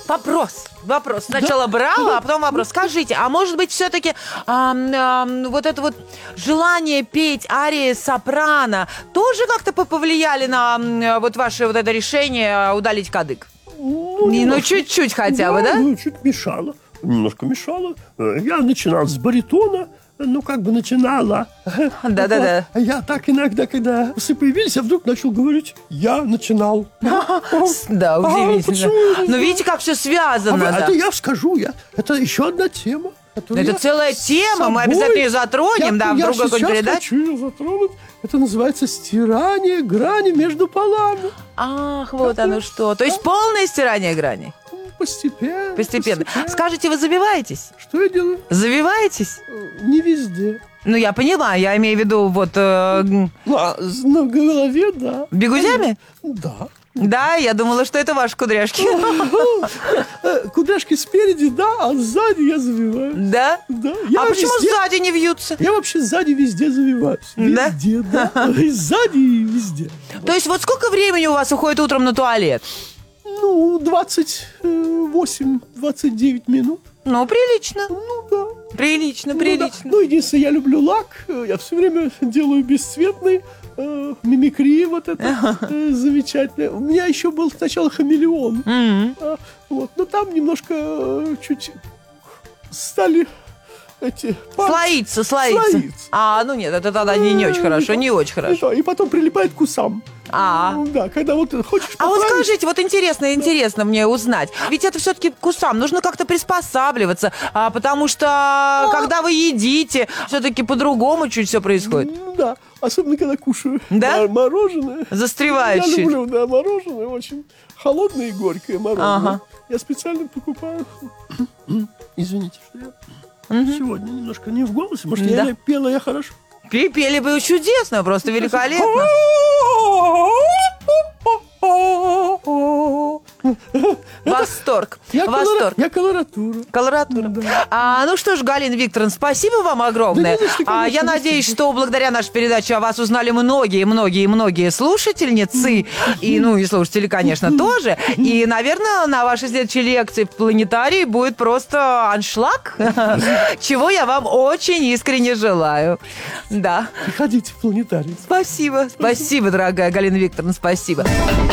Вопрос. Сначала браво, а потом вопрос. Скажите, а может быть все-таки вот это вот желание петь арии сопрано тоже как-то повлияли на вот ваше вот это решение удалить кадык? Ну, чуть-чуть хотя бы, да? Ну, чуть мешало. Немножко мешало. Я начинал с баритона. Начинала. Да. Я так иногда, когда все появились, я вдруг начал говорить, я начинал. Да, удивительно. Но видите, как все связано. Это я скажу, это еще одна тема. Это целая тема, мы обязательно ее затронем, в другой какой-нибудь передаче. Хочу ее затронуть. Это называется стирание грани между полами. Ах, вот оно что. То есть полное стирание грани? Постепенно. Скажите, вы завиваетесь? Что я делаю? Завиваетесь? Не везде. Ну, я поняла, я имею в виду вот... На голове, да. Бигудями? Да. Да, я думала, что это ваши кудряшки. Кудряшки спереди, да, а сзади я завиваюсь. Да? Да. А почему сзади не вьются? Я вообще сзади везде завиваюсь. Везде, да. И сзади, и везде. То есть вот сколько времени у вас уходит утром на туалет? 28-29 минут. Ну, прилично. Да. Прилично. Да. Единственное, я люблю лак. Я все время делаю бесцветный. Мимикрия вот это замечательная. У меня еще был сначала хамелеон. Но там немножко чуть стали эти... Слоиться. Ну нет, это тогда не очень хорошо, не очень хорошо. И потом прилипает к усам. Да, когда вот хочешь поправить... А вот скажите, вот интересно мне узнать. Ведь это все-таки к усам нужно как-то приспосабливаться, потому что когда вы едите, все-таки по-другому чуть все происходит. Да, особенно когда кушаю мороженое. Застревающее. Я люблю, мороженое очень холодное и горькое мороженое. Я специально покупаю. Извините, что я сегодня немножко не в голосе. Может, я пела хорошо? Пели бы чудесно, просто великолепно. Восторг. Я колоратура. Да. Ну что ж, Галина Викторовна, спасибо вам огромное. Я надеюсь, что благодаря нашей передаче о вас узнали многие слушательницы. И слушатели, конечно, тоже. И, наверное, на вашей следующей лекции в планетарии будет просто аншлаг, чего я вам очень искренне желаю. Да. Приходите в планетарий. Спасибо, дорогая Галина Викторовна, спасибо.